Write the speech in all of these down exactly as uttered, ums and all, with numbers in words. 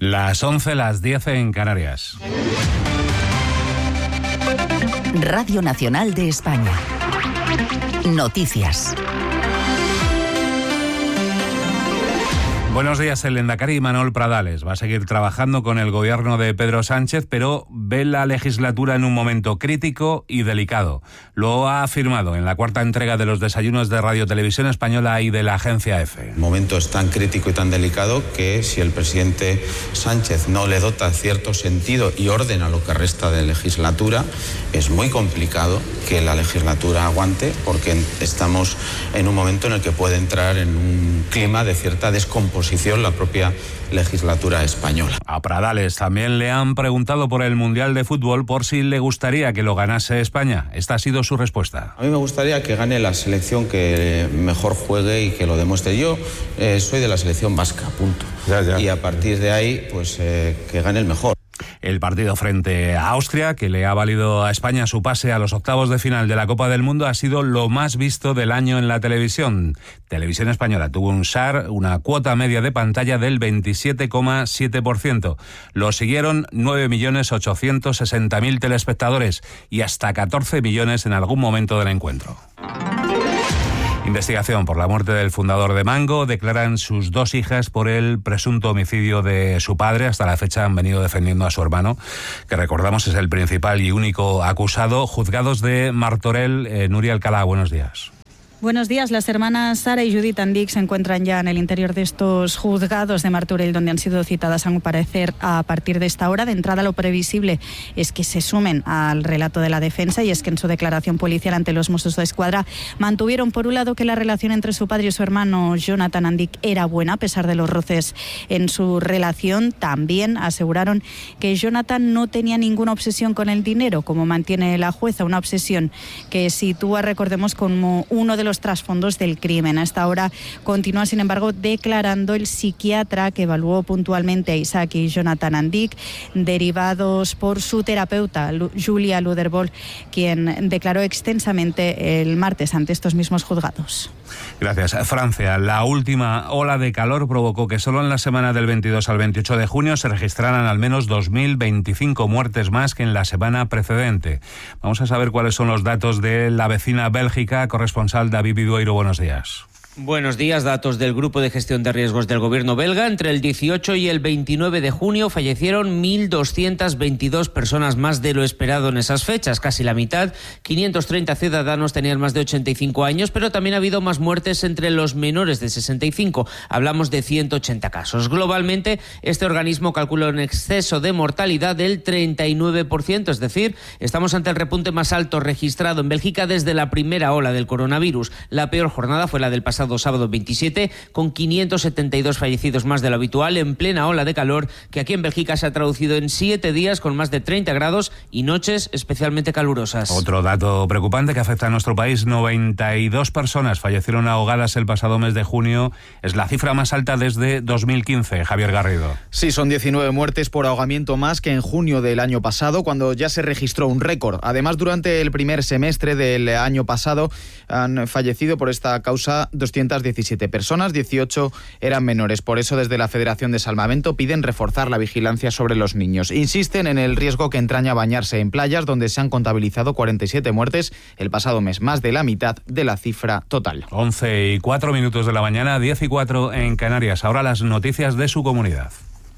Las once, las diez en Canarias. Radio Nacional de España. Noticias. Buenos días, el lehendakari Imanol Pradales va a seguir trabajando con el gobierno de Pedro Sánchez, pero ve la legislatura en un momento crítico y delicado. Lo ha afirmado en la cuarta entrega de los desayunos de Radio Televisión Española y de la agencia EFE. El momento es tan crítico y tan delicado que si el presidente Sánchez no le dota cierto sentido y orden a lo que resta de legislatura, es muy complicado que la legislatura aguante, porque estamos en un momento en el que puede entrar en un clima de cierta descomposición la propia legislatura española. A Pradales también le han preguntado por el Mundial de Fútbol, por si le gustaría que lo ganase España. Esta ha sido su respuesta. A mí me gustaría que gane la selección que mejor juegue y que lo demuestre. Yo eh, soy de la selección vasca, punto. Ya, ya. Y a partir de ahí, pues eh, que gane el mejor. El partido frente a Austria, que le ha valido a España su pase a los octavos de final de la Copa del Mundo, ha sido lo más visto del año en la televisión. Televisión Española tuvo un share, una cuota media de pantalla del veintisiete coma siete por ciento. Lo siguieron nueve millones ochocientos sesenta mil telespectadores y hasta catorce millones en algún momento del encuentro. Investigación por la muerte del fundador de Mango. Declaran sus dos hijas por el presunto homicidio de su padre. Hasta la fecha han venido defendiendo a su hermano, que recordamos es el principal y único acusado. Juzgados de Martorell. Eh, Nuria Alcalá, buenos días. Buenos días. Las hermanas Sara y Judith Andic se encuentran ya en el interior de estos juzgados de Martorell, donde han sido citadas a comparecer a partir de esta hora. De entrada, lo previsible es que se sumen al relato de la defensa, y es que en su declaración policial ante los Mossos d'Esquadra mantuvieron, por un lado, que la relación entre su padre y su hermano Jonathan Andic era buena, a pesar de los roces en su relación. También aseguraron que Jonathan no tenía ninguna obsesión con el dinero, como mantiene la jueza, una obsesión que sitúa, recordemos, como uno de los trasfondos del crimen. A esta hora continúa, sin embargo, declarando el psiquiatra que evaluó puntualmente a Isaac y Jonathan Andic, derivados por su terapeuta, Julia Luderbol, quien declaró extensamente el martes ante estos mismos juzgados. Gracias. Francia, la última ola de calor provocó que solo en la semana del veintidós al veintiocho de junio se registraran al menos dos mil veinticinco muertes más que en la semana precedente. Vamos a saber cuáles son los datos de la vecina Bélgica. Corresponsal David Vidueiro, buenos días. Buenos días. Datos del Grupo de Gestión de Riesgos del Gobierno belga. Entre el dieciocho y el veintinueve de junio fallecieron mil doscientas veintidós personas más de lo esperado en esas fechas, casi la mitad. quinientos treinta ciudadanos tenían más de ochenta y cinco años, pero también ha habido más muertes entre los menores de sesenta y cinco. Hablamos de ciento ochenta casos. Globalmente, este organismo calculó un exceso de mortalidad del treinta y nueve por ciento, es decir, estamos ante el repunte más alto registrado en Bélgica desde la primera ola del coronavirus. La peor jornada fue la del pasado sábado veintisiete, con quinientos setenta y dos fallecidos más de lo habitual, en plena ola de calor que aquí en Bélgica se ha traducido en siete días con más de treinta grados y noches especialmente calurosas. Otro dato preocupante que afecta a nuestro país: noventa y dos personas fallecieron ahogadas el pasado mes de junio. Es la cifra más alta desde dos mil quince. Javier Garrido. Sí, son diecinueve muertes por ahogamiento más que en junio del año pasado, cuando ya se registró un récord. Además, durante el primer semestre del año pasado han fallecido por esta causa doscientas diecisiete personas, dieciocho eran menores. Por eso, desde la Federación de Salvamento piden reforzar la vigilancia sobre los niños. Insisten en el riesgo que entraña bañarse en playas, donde se han contabilizado cuarenta y siete muertes el pasado mes, más de la mitad de la cifra total. once y cuatro minutos de la mañana, diez y cuatro en Canarias. Ahora las noticias de su comunidad.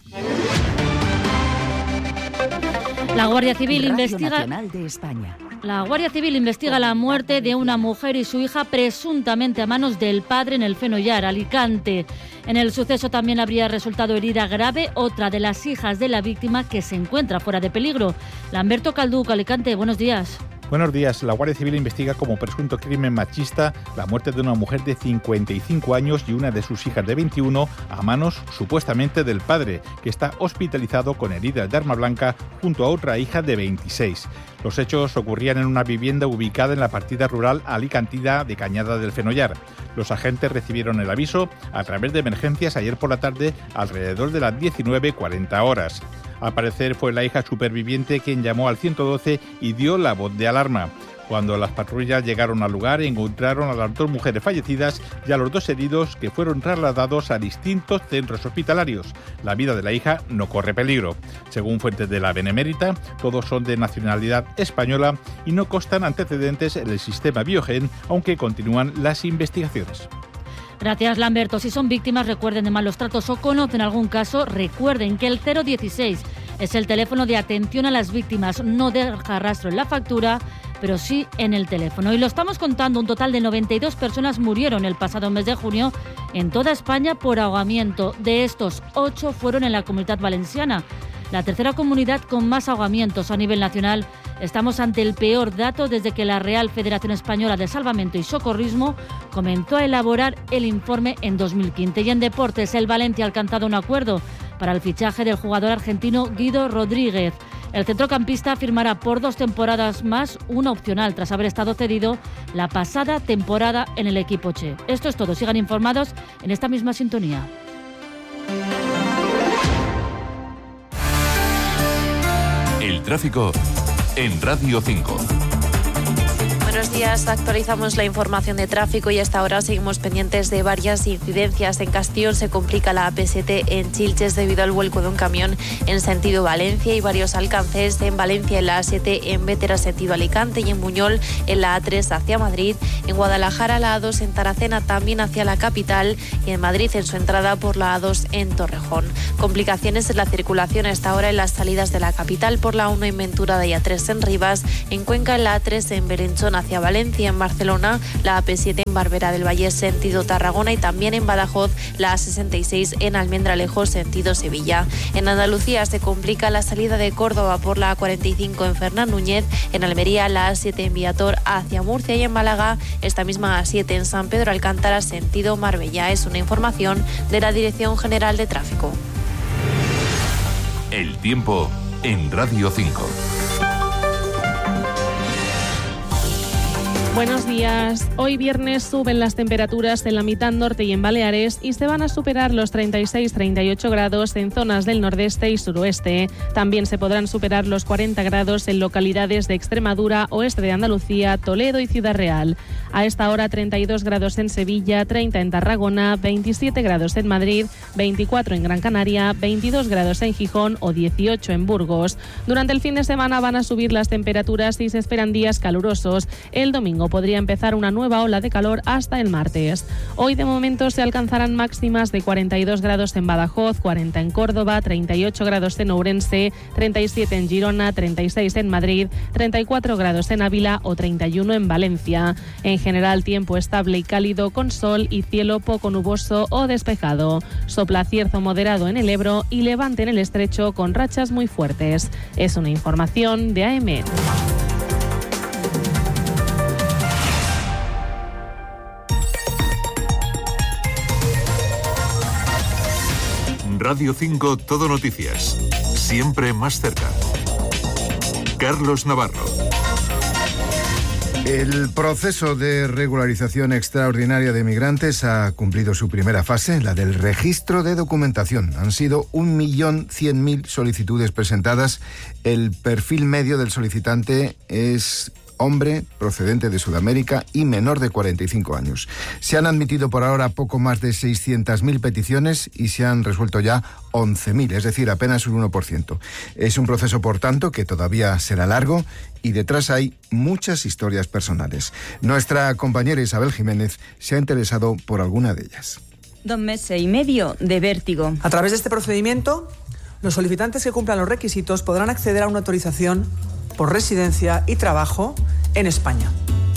La Guardia Civil Radio investiga... Nacional de España. La Guardia Civil investiga la muerte de una mujer y su hija presuntamente a manos del padre en el Fenollar, Alicante. En el suceso también habría resultado herida grave otra de las hijas de la víctima, que se encuentra fuera de peligro. Lamberto Calduc, Alicante, buenos días. Buenos días. La Guardia Civil investiga como presunto crimen machista la muerte de una mujer de cincuenta y cinco años y una de sus hijas de veintiuno a manos supuestamente del padre, que está hospitalizado con heridas de arma blanca junto a otra hija de veintiséis. Los hechos ocurrían en una vivienda ubicada en la partida rural alicantina de Cañada del Fenollar. Los agentes recibieron el aviso a través de emergencias ayer por la tarde, alrededor de las diecinueve cuarenta horas. Al parecer fue la hija superviviente quien llamó al ciento doce y dio la voz de alarma. Cuando las patrullas llegaron al lugar, encontraron a las dos mujeres fallecidas y a los dos heridos, que fueron trasladados a distintos centros hospitalarios. La vida de la hija no corre peligro. Según fuentes de la Benemérita, todos son de nacionalidad española y no constan antecedentes en el sistema Biogen, aunque continúan las investigaciones. Gracias, Lamberto. Si son víctimas, recuerden de malos tratos o conocen algún caso, recuerden que el cero dieciséis es el teléfono de atención a las víctimas. No deja rastro en la factura, pero sí en el teléfono. Y lo estamos contando, un total de noventa y dos personas murieron el pasado mes de junio en toda España por ahogamiento. De estos, ocho fueron en la Comunidad Valenciana. La tercera comunidad con más ahogamientos a nivel nacional. Estamos ante el peor dato desde que la Real Federación Española de Salvamento y Socorrismo comenzó a elaborar el informe en dos mil quince. Y en deportes, el Valencia ha alcanzado un acuerdo para el fichaje del jugador argentino Guido Rodríguez. El centrocampista firmará por dos temporadas más, una opcional tras haber estado cedido la pasada temporada en el equipo Che. Esto es todo. Sigan informados en esta misma sintonía. El tráfico en Radio cinco. Buenos días, actualizamos la información de tráfico y hasta ahora seguimos pendientes de varias incidencias. En Castellón se complica la A P siete en Chilches debido al vuelco de un camión en sentido Valencia y varios alcances en Valencia en la A siete en Bétera sentido Alicante y en Buñol en la A tres hacia Madrid. En Guadalajara la A dos en Taracena también hacia la capital y en Madrid en su entrada por la A dos en Torrejón. Complicaciones en la circulación hasta ahora en las salidas de la capital por la uno en Venturada y A tres en Rivas, en Cuenca en la A tres en Berenchón hacia Valencia, en Barcelona la A P siete en Barberá del Vallés sentido Tarragona y también en Badajoz la A sesenta y seis en Almendralejo sentido Sevilla. En Andalucía se complica la salida de Córdoba por la A cuarenta y cinco en Fernán Núñez, en Almería la A siete en Viator hacia Murcia y en Málaga esta misma A siete en San Pedro Alcántara sentido Marbella. Es una información de la Dirección General de Tráfico. El tiempo en Radio cinco. Buenos días. Hoy viernes suben las temperaturas en la mitad norte y en Baleares y se van a superar los treinta y seis a treinta y ocho grados en zonas del nordeste y suroeste. También se podrán superar los cuarenta grados en localidades de Extremadura, oeste de Andalucía, Toledo y Ciudad Real. A esta hora treinta y dos grados en Sevilla, treinta en Tarragona, veintisiete grados en Madrid, veinticuatro en Gran Canaria, veintidós grados en Gijón o dieciocho en Burgos. Durante el fin de semana van a subir las temperaturas y se esperan días calurosos. El domingo podría empezar una nueva ola de calor hasta el martes. Hoy de momento se alcanzarán máximas de cuarenta y dos grados en Badajoz, cuarenta en Córdoba, treinta y ocho grados en Ourense, treinta y siete en Girona, treinta y seis en Madrid, treinta y cuatro grados en Ávila o treinta y uno en Valencia. En general tiempo estable y cálido con sol y cielo poco nuboso o despejado. Sopla cierzo moderado en el Ebro y levante en el Estrecho con rachas muy fuertes. Es una información de A M. Radio cinco Todo Noticias. Siempre más cerca. Carlos Navarro. El proceso de regularización extraordinaria de migrantes ha cumplido su primera fase, la del registro de documentación. Han sido un millón cien mil solicitudes presentadas. El perfil medio del solicitante es hombre, procedente de Sudamérica y menor de cuarenta y cinco años. Se han admitido por ahora poco más de seiscientas mil peticiones y se han resuelto ya once mil, es decir, apenas un uno por ciento. Es un proceso, por tanto, que todavía será largo y detrás hay muchas historias personales. Nuestra compañera Isabel Jiménez se ha interesado por alguna de ellas. Dos meses y medio de vértigo. A través de este procedimiento, los solicitantes que cumplan los requisitos podrán acceder a una autorización por residencia y trabajo en España.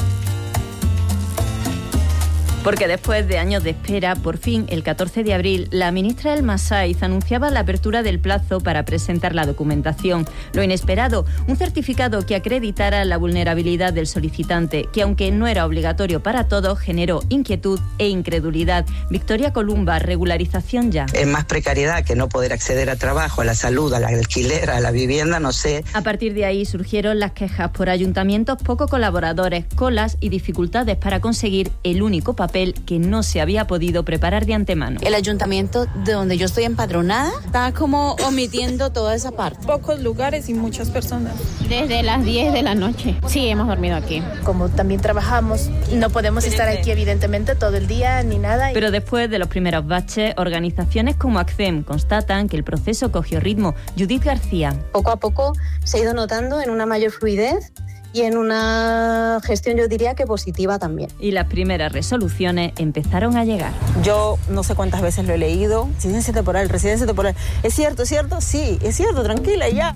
Porque después de años de espera, por fin, el catorce de abril, la ministra Elma Saiz anunciaba la apertura del plazo para presentar la documentación. Lo inesperado, un certificado que acreditara la vulnerabilidad del solicitante, que aunque no era obligatorio para todos, generó inquietud e incredulidad. Victoria Columba, regularización ya. Es más precariedad que no poder acceder a trabajo, a la salud, al alquiler, a la vivienda, no sé. A partir de ahí surgieron las quejas por ayuntamientos poco colaboradores, colas y dificultades para conseguir el único papel papel que no se había podido preparar de antemano. El ayuntamiento de donde yo estoy empadronada está como omitiendo toda esa parte. Pocos lugares y muchas personas. Desde las diez de la noche. Sí, hemos dormido aquí. Como también trabajamos, no podemos estar aquí evidentemente todo el día ni nada. Pero después de los primeros baches, organizaciones como ACCEM constatan que el proceso cogió ritmo. Judith García. Poco a poco se ha ido notando en una mayor fluidez y en una gestión, yo diría que positiva también. Y las primeras resoluciones empezaron a llegar. Yo no sé cuántas veces lo he leído. Residencia temporal, residencia temporal. ¿Es cierto, es cierto? Sí, es cierto, tranquila, ya.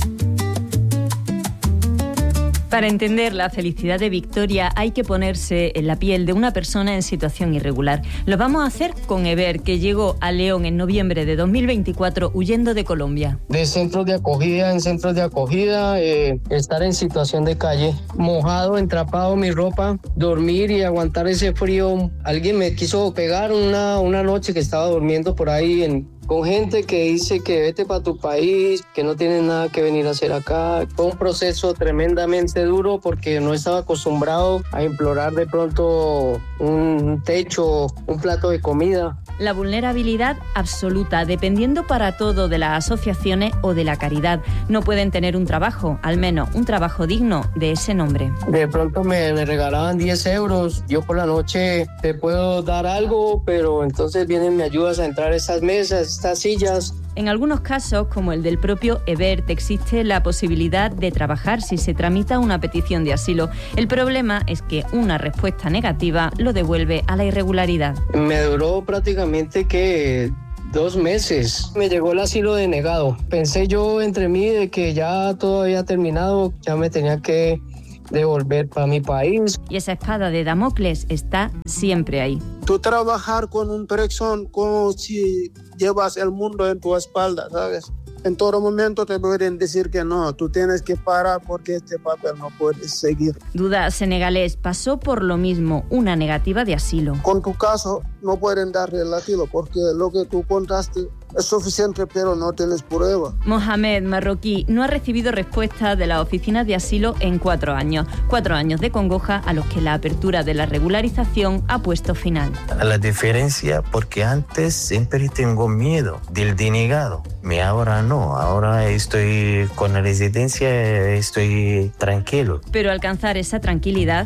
Para entender la felicidad de Victoria hay que ponerse en la piel de una persona en situación irregular. Lo vamos a hacer con Eber, que llegó a León en noviembre de dos mil veinticuatro huyendo de Colombia. De centros de acogida en centros de acogida, eh, estar en situación de calle, mojado, entrapado mi ropa, dormir y aguantar ese frío. Alguien me quiso pegar una, una noche que estaba durmiendo por ahí en... con gente que dice que vete para tu país, que no tienes nada que venir a hacer acá. Fue un proceso tremendamente duro porque no estaba acostumbrado a implorar de pronto un techo, un plato de comida. La vulnerabilidad absoluta, dependiendo para todo de las asociaciones o de la caridad. No pueden tener un trabajo, al menos un trabajo digno de ese nombre. De pronto me, me regalaban diez euros, yo por la noche te puedo dar algo, pero entonces vienen, me ayudas a entrar a estas mesas, estas sillas. En algunos casos, como el del propio Ebert, existe la posibilidad de trabajar si se tramita una petición de asilo. El problema es que una respuesta negativa lo devuelve a la irregularidad. Me duró prácticamente que dos meses. Me llegó el asilo denegado. Pensé yo entre mí de que ya todo había terminado, ya me tenía que devolver para mi país. Y esa espada de Damocles está siempre ahí. Tú trabajar con un persona como si llevas el mundo en tu espalda, ¿sabes? En todo momento te pueden decir que no, tú tienes que parar porque este papel no puedes seguir. Duda senegalés pasó por lo mismo, una negativa de asilo. Con tu caso no pueden darle el asilo porque lo que tú contaste es suficiente, pero no tienes prueba. Mohamed, marroquí, no ha recibido respuesta de las oficinas de asilo en cuatro años. Cuatro años de congoja a los que la apertura de la regularización ha puesto final. La diferencia, porque antes siempre tengo miedo del denegado. Me ahora no, ahora estoy con la residencia, estoy tranquilo. Pero alcanzar esa tranquilidad...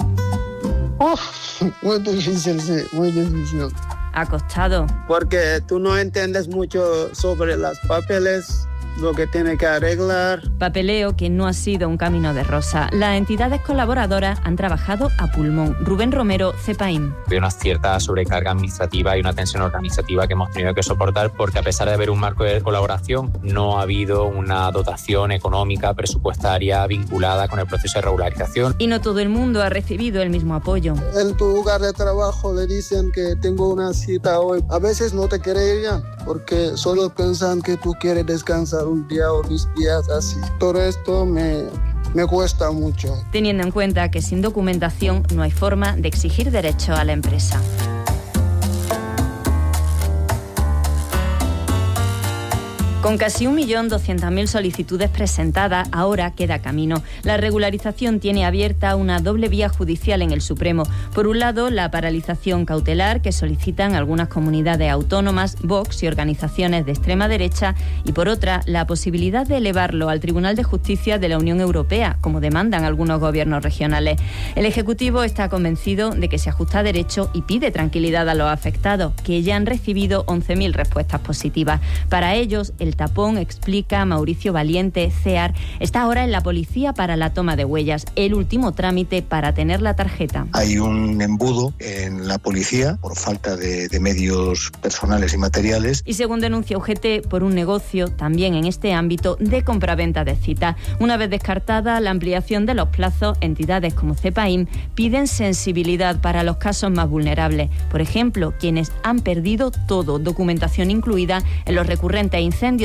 Oh, muy difícil, sí, muy difícil. Ha costado. Porque tú no entiendes mucho sobre los papeles, lo que tiene que arreglar. Papeleo que no ha sido un camino de rosa. Las entidades colaboradoras han trabajado a pulmón. Rubén Romero, CEPAIM. Hay una cierta sobrecarga administrativa y una tensión organizativa que hemos tenido que soportar porque a pesar de haber un marco de colaboración, no ha habido una dotación económica, presupuestaria vinculada con el proceso de regularización. Y no todo el mundo ha recibido el mismo apoyo. En tu lugar de trabajo le dicen que tengo una cita hoy. A veces no te creían porque solo piensan que tú quieres descansar un día o dos días así. Todo esto me, me cuesta mucho. Teniendo en cuenta que sin documentación no hay forma de exigir derecho a la empresa. Con casi un millón doscientas mil solicitudes presentadas, ahora queda camino. La regularización tiene abierta una doble vía judicial en el Supremo. Por un lado, la paralización cautelar que solicitan algunas comunidades autónomas, Vox y organizaciones de extrema derecha, y por otra, la posibilidad de elevarlo al Tribunal de Justicia de la Unión Europea, como demandan algunos gobiernos regionales. El Ejecutivo está convencido de que se ajusta a derecho y pide tranquilidad a los afectados, que ya han recibido once mil respuestas positivas. Para ellos, el tapón, explica Mauricio Valiente, C E A R, está ahora en la policía para la toma de huellas, el último trámite para tener la tarjeta. Hay un embudo en la policía por falta de, de medios personales y materiales. Y según denuncia U G T, por un negocio, también en este ámbito, de compraventa de citas. Una vez descartada la ampliación de los plazos, entidades como CEPAIM piden sensibilidad para los casos más vulnerables. Por ejemplo, quienes han perdido todo, documentación incluida en los recurrentes incendios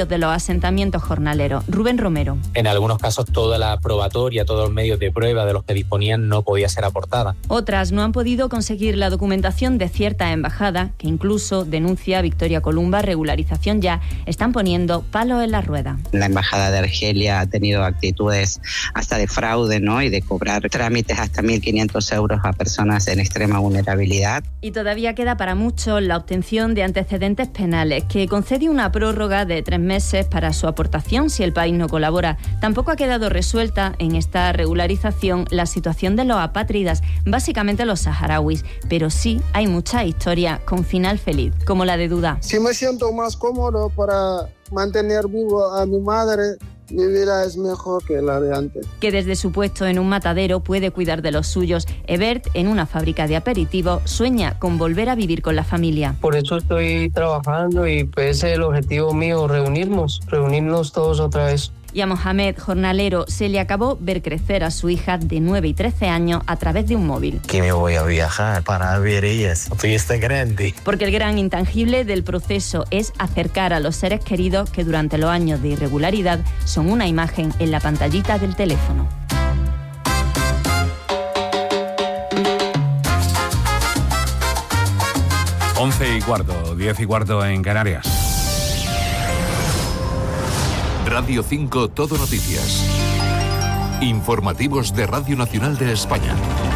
domicilios de los asentamientos jornaleros. Rubén Romero. En algunos casos toda la probatoria, todos los medios de prueba de los que disponían no podía ser aportada. Otras no han podido conseguir la documentación de cierta embajada, que incluso, denuncia Victoria Columba, Regularización Ya, están poniendo palos en la rueda. La embajada de Argelia ha tenido actitudes hasta de fraude, ¿no? Y de cobrar trámites hasta mil quinientos euros a personas en extrema vulnerabilidad. Y todavía queda para muchos la obtención de antecedentes penales, que concede una prórroga de tres meses para su aportación si el país no colabora. Tampoco ha quedado resuelta en esta regularización la situación de los apátridas, básicamente los saharauis, pero sí hay mucha historia con final feliz, como la de Duda. Si me siento más cómodo para mantener vivo a mi madre, mi vida es mejor que la de antes. Que desde su puesto en un matadero puede cuidar de los suyos. Ebert, en una fábrica de aperitivos, sueña con volver a vivir con la familia. Por eso estoy trabajando y pues ese es el objetivo mío, reunirnos, reunirnos todos otra vez. Y a Mohamed, jornalero, se le acabó ver crecer a su hija de nueve y trece años a través de un móvil. Que me voy a viajar para ver ellas. Fiesta grande. Porque el gran intangible del proceso es acercar a los seres queridos que durante los años de irregularidad son una imagen en la pantallita del teléfono. Once y cuarto, diez y cuarto en Canarias. Radio cinco Todo Noticias. Informativos de Radio Nacional de España.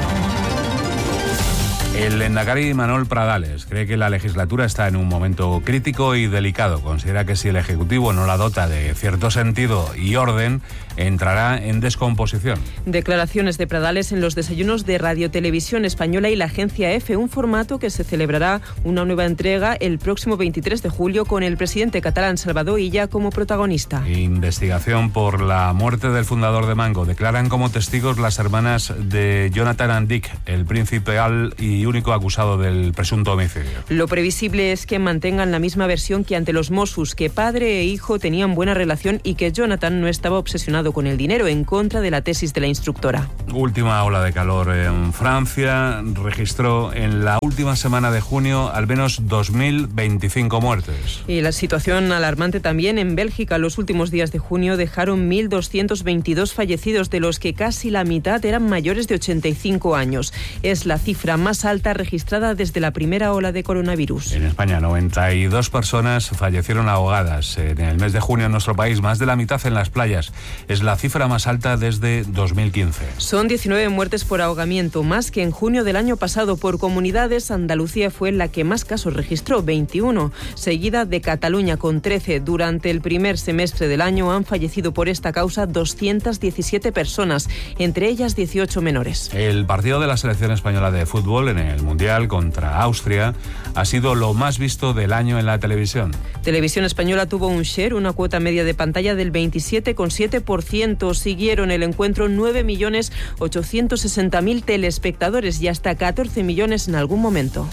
El lehendakari Manuel Pradales cree que la legislatura está en un momento crítico y delicado. Considera que si el Ejecutivo no la dota de cierto sentido y orden, entrará en descomposición. Declaraciones de Pradales en los desayunos de Radio Televisión Española y la agencia EFE, un formato que se celebrará una nueva entrega el próximo veintitrés de julio con el presidente catalán Salvador Illa como protagonista. Investigación por la muerte del fundador de Mango. Declaran como testigos las hermanas de Jonathan Andic, el principal y único acusado del presunto homicidio. Lo previsible es que mantengan la misma versión que ante los Mossos, que padre e hijo tenían buena relación y que Jonathan no estaba obsesionado con el dinero, en contra de la tesis de la instructora. Última ola de calor en Francia registró en la última semana de junio al menos dos mil veinticinco muertes. Y la situación alarmante también en Bélgica. Los últimos días de junio dejaron mil doscientos veintidós fallecidos, de los que casi la mitad eran mayores de ochenta y cinco años. Es la cifra más alta registrada desde la primera ola de coronavirus. En España, noventa y dos personas fallecieron ahogadas. En el mes de junio en nuestro país, más de la mitad en las playas. Es la cifra más alta desde dos mil quince. Son diecinueve muertes por ahogamiento, más que en junio del año pasado. Por comunidades, Andalucía fue la que más casos registró, veintiuno, seguida de Cataluña con trece. Durante el primer semestre del año han fallecido por esta causa doscientas diecisiete personas, entre ellas dieciocho menores. El partido de la selección española de fútbol en el Mundial contra Austria ha sido lo más visto del año en la televisión. Televisión Española tuvo un share, una cuota media de pantalla del veintisiete coma siete por ciento. Siguieron el encuentro nueve millones ochocientos sesenta mil telespectadores y hasta catorce millones en algún momento.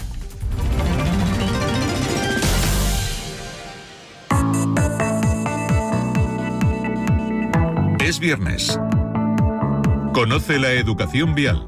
Es viernes. Conoce la educación vial.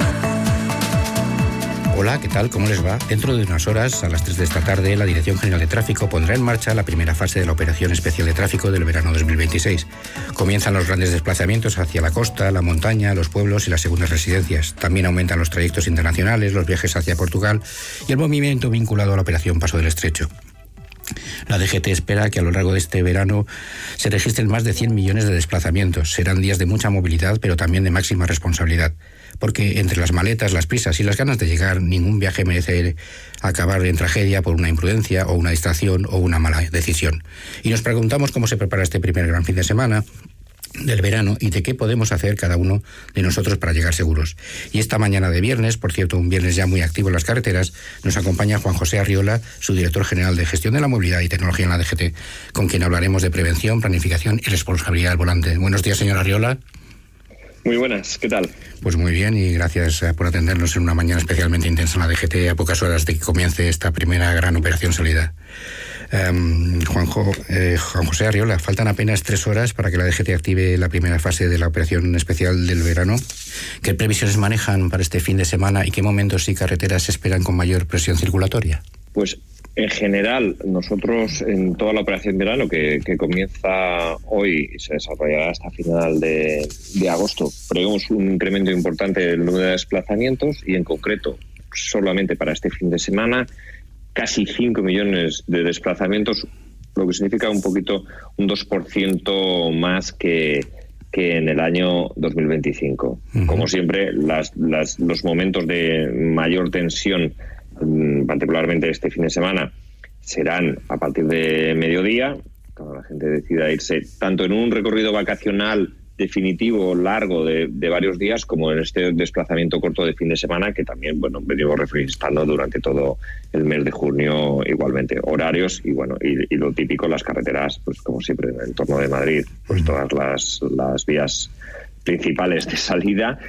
Hola, ¿qué tal? ¿Cómo les va? Dentro de unas horas, a las tres de esta tarde, la Dirección General de Tráfico pondrá en marcha la primera fase de la Operación Especial de Tráfico del verano dos mil veintiséis. Comienzan los grandes desplazamientos hacia la costa, la montaña, los pueblos y las segundas residencias. También aumentan los trayectos internacionales, los viajes hacia Portugal y el movimiento vinculado a la Operación Paso del Estrecho. La D G T espera que a lo largo de este verano se registren más de cien millones de desplazamientos. Serán días de mucha movilidad, pero también de máxima responsabilidad. Porque entre las maletas, las prisas y las ganas de llegar, ningún viaje merece acabar en tragedia por una imprudencia o una distracción o una mala decisión. Y nos preguntamos cómo se prepara este primer gran fin de semana del verano y de qué podemos hacer cada uno de nosotros para llegar seguros. Y esta mañana de viernes, por cierto, un viernes ya muy activo en las carreteras, nos acompaña Juan José Arriola, su director general de Gestión de la Movilidad y Tecnología en la D G T, con quien hablaremos de prevención, planificación y responsabilidad al volante. Buenos días, señor Arriola. Muy buenas, ¿qué tal? Pues muy bien y gracias por atendernos en una mañana especialmente intensa en la D G T a pocas horas de que comience esta primera gran operación Salida. Um, Juanjo, eh, Juan José Arriola, faltan apenas tres horas para que la D G T active la primera fase de la operación especial del verano. ¿Qué previsiones manejan para este fin de semana y qué momentos y carreteras se esperan con mayor presión circulatoria? Pues En general, nosotros en toda la operación verano que, que comienza hoy y se desarrollará hasta final de, de agosto, prevemos un incremento importante del número de desplazamientos y en concreto, solamente para este fin de semana, casi cinco millones de desplazamientos, lo que significa un poquito un dos por ciento más que, que en el año dos mil veinticinco. Uh-huh. Como siempre, las, las, los momentos de mayor tensión, particularmente este fin de semana, serán a partir de mediodía, cuando la gente decida irse tanto en un recorrido vacacional definitivo largo de, de varios días como en este desplazamiento corto de fin de semana que también, bueno, venimos registrando durante todo el mes de junio igualmente. Horarios y, bueno, y, y lo típico, las carreteras, pues como siempre, en el entorno de Madrid, pues todas las, las vías principales de salida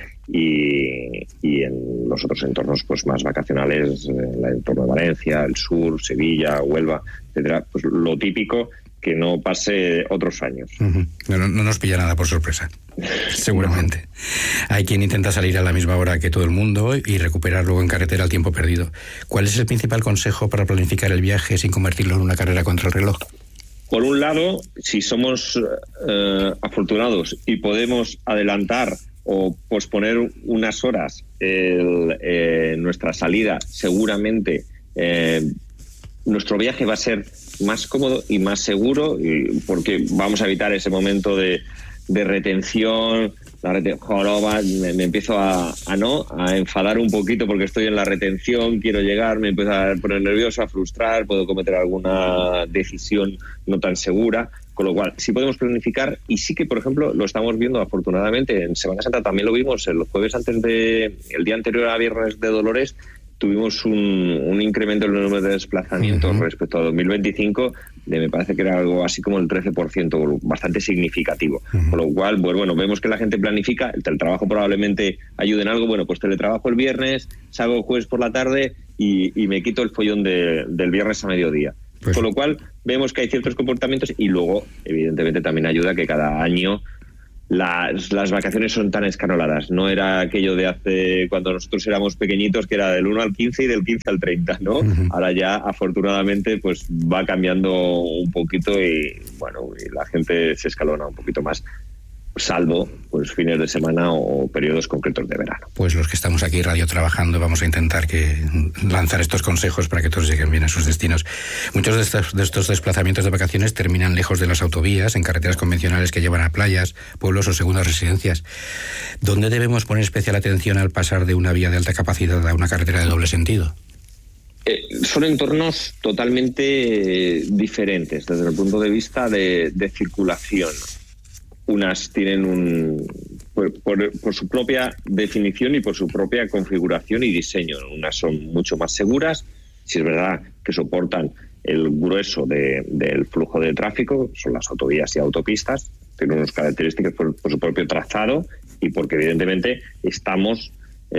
y, y en los otros entornos pues más vacacionales, el entorno de Valencia, el sur, Sevilla, Huelva, etcétera, pues lo típico, que no pase otros años. Uh-huh. No, no nos pilla nada por sorpresa, seguramente. Hay quien intenta salir a la misma hora que todo el mundo y recuperar luego en carretera el tiempo perdido. ¿Cuál es el principal consejo para planificar el viaje sin convertirlo en una carrera contra el reloj? Por un lado, si somos eh, afortunados y podemos adelantar o posponer unas horas el, eh, nuestra salida, seguramente eh, nuestro viaje va a ser más cómodo y más seguro, y porque vamos a evitar ese momento de, de retención, la reten- joroba, me, me empiezo a, a no a enfadar un poquito porque estoy en la retención, quiero llegar, me empiezo a poner nervioso, a frustrar, puedo cometer alguna decisión no tan segura, con lo cual sí podemos planificar. Y sí que, por ejemplo, lo estamos viendo afortunadamente en Semana Santa, también lo vimos el jueves antes de el día anterior a Viernes de Dolores, tuvimos un, un incremento en el número de desplazamientos uh-huh. respecto a dos mil veinticinco de, me parece que era algo así como el trece por ciento, bastante significativo. Uh-huh. Con lo cual, pues bueno, vemos que la gente planifica, el teletrabajo probablemente ayude en algo, bueno, pues teletrabajo el viernes, salgo el jueves por la tarde y, y me quito el follón de, del viernes a mediodía. Pues con lo cual, vemos que hay ciertos comportamientos y luego, evidentemente, también ayuda que cada año Las, las vacaciones son tan escaloladas. No era aquello de hace cuando nosotros éramos pequeñitos, que era del uno al quince y del quince al treinta, ¿no? Uh-huh. Ahora ya, afortunadamente, pues va cambiando un poquito y, bueno, y la gente se escalona un poquito más, salvo pues fines de semana o periodos concretos de verano. Pues los que estamos aquí radio trabajando vamos a intentar que lanzar estos consejos para que todos lleguen bien a sus destinos. Muchos de estos, de estos desplazamientos de vacaciones terminan lejos de las autovías, en carreteras convencionales que llevan a playas, pueblos o segundas residencias. ¿Dónde debemos poner especial atención al pasar de una vía de alta capacidad a una carretera de doble sentido? Eh, son entornos totalmente eh, diferentes desde el punto de vista de, de circulación. Unas tienen un por, por, por su propia definición y por su propia configuración y diseño. Unas son mucho más seguras, si es verdad que soportan el grueso de, del flujo de tráfico, son las autovías y autopistas, tienen unas características por, por su propio trazado y porque evidentemente estamos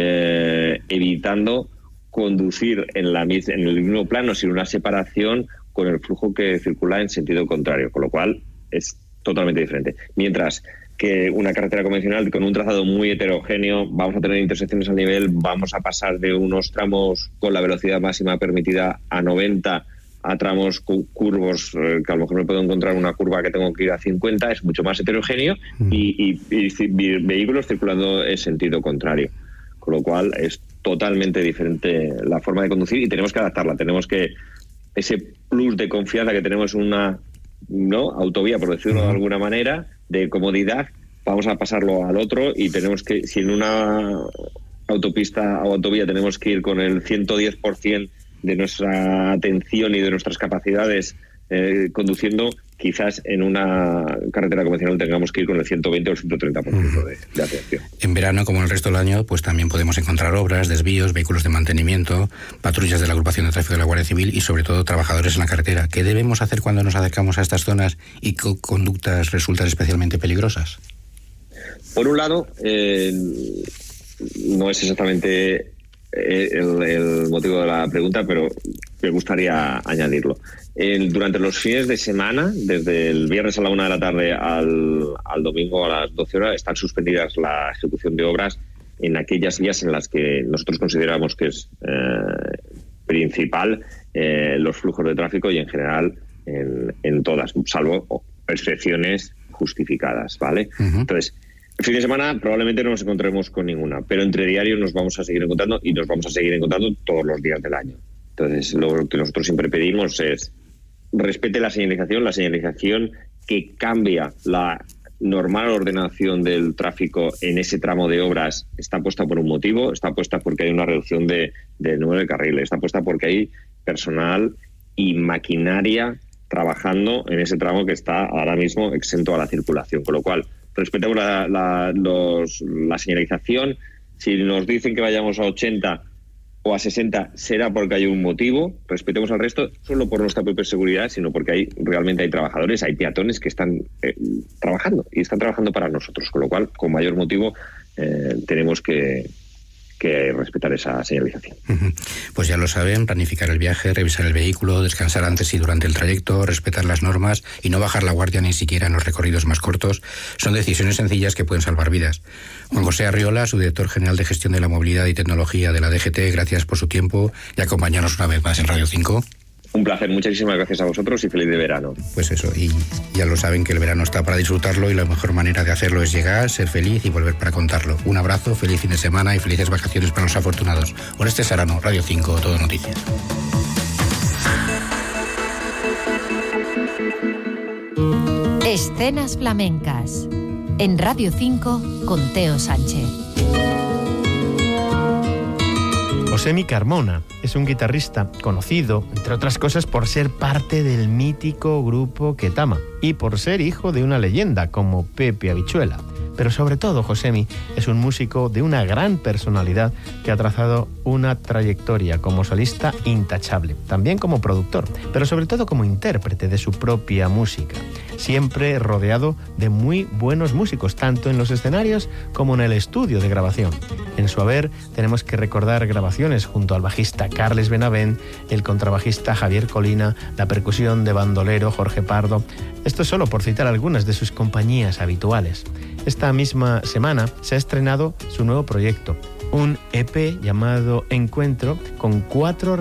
eh, evitando conducir en, la, en el mismo plano sin una separación con el flujo que circula en sentido contrario, con lo cual es totalmente diferente. Mientras que una carretera convencional con un trazado muy heterogéneo, vamos a tener intersecciones al nivel, vamos a pasar de unos tramos con la velocidad máxima permitida a noventa a tramos curvos, eh, que a lo mejor me puedo encontrar una curva que tengo que ir a cincuenta, es mucho más heterogéneo mm. y, y, y vehículos circulando en sentido contrario. Con lo cual es totalmente diferente la forma de conducir y tenemos que adaptarla. Tenemos que, ese plus de confianza que tenemos en una no autovía, por decirlo de alguna manera, de comodidad, vamos a pasarlo al otro y tenemos que, si en una autopista o autovía tenemos que ir con el ciento diez por ciento de nuestra atención y de nuestras capacidades eh, conduciendo, quizás en una carretera convencional tengamos que ir con el ciento veinte o el ciento treinta por ciento de, de atención. En verano, como el resto del año, pues también podemos encontrar obras, desvíos, vehículos de mantenimiento, patrullas de la agrupación de tráfico de la Guardia Civil y sobre todo trabajadores en la carretera. ¿Qué debemos hacer cuando nos acercamos a estas zonas y qué conductas resultan especialmente peligrosas? Por un lado, eh, no es exactamente el, el motivo de la pregunta, pero me gustaría añadirlo. El, durante los fines de semana, desde el viernes a la una de la tarde al, al domingo a las doce horas, están suspendidas la ejecución de obras en aquellas vías en las que nosotros consideramos que es eh, principal eh, los flujos de tráfico y en general en, en todas, salvo excepciones justificadas, ¿vale? Uh-huh. Entonces, el fin de semana probablemente no nos encontremos con ninguna, pero entre diarios nos vamos a seguir encontrando y nos vamos a seguir encontrando todos los días del año. Entonces, lo que nosotros siempre pedimos es respete la señalización, la señalización que cambia la normal ordenación del tráfico en ese tramo de obras está puesta por un motivo, está puesta porque hay una reducción de, de número de carriles, está puesta porque hay personal y maquinaria trabajando en ese tramo que está ahora mismo exento a la circulación, con lo cual respetemos la, la, los, la señalización. Si nos dicen que vayamos a ochenta o a sesenta, será porque hay un motivo. Respetemos al resto, solo por nuestra propia seguridad, sino porque hay realmente hay trabajadores, hay peatones que están eh, trabajando y están trabajando para nosotros, con lo cual, con mayor motivo, eh, tenemos que, que respetar esa señalización. Uh-huh. Pues ya lo saben, planificar el viaje, revisar el vehículo, descansar antes y durante el trayecto, respetar las normas y no bajar la guardia ni siquiera en los recorridos más cortos, son decisiones sencillas que pueden salvar vidas. Juan José Arriola, su director general de Gestión de la Movilidad y Tecnología de la D G T, gracias por su tiempo y acompañarnos una vez más en Radio cinco. Un placer, muchísimas gracias a vosotros y feliz de verano. Pues eso, y ya lo saben que el verano está para disfrutarlo y la mejor manera de hacerlo es llegar, ser feliz y volver para contarlo. Un abrazo, feliz fin de semana y felices vacaciones para los afortunados. Oreste Serrano, Radio cinco, Todo Noticias. Escenas flamencas en Radio cinco con Teo Sánchez. Josemi Carmona es un guitarrista conocido, entre otras cosas, por ser parte del mítico grupo Ketama y por ser hijo de una leyenda como Pepe Habichuela. Pero sobre todo, Josemi es un músico de una gran personalidad que ha trazado una trayectoria como solista intachable, también como productor, pero sobre todo como intérprete de su propia música, siempre rodeado de muy buenos músicos, tanto en los escenarios como en el estudio de grabación. En su haber tenemos que recordar grabaciones junto al bajista Carles Benavent, el contrabajista Javier Colina, la percusión de bandolero Jorge Pardo. Esto solo por citar algunas de sus compañías habituales. Esta misma semana se ha estrenado su nuevo proyecto, un E P llamado Encuentro, con cuatro